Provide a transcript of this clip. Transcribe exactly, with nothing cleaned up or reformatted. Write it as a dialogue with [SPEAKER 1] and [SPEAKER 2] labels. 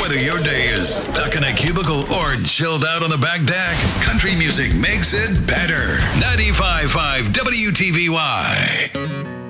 [SPEAKER 1] Whether your day is stuck in a cubicle or chilled out on the back deck, country music makes it better. ninety-five point five W T V Y.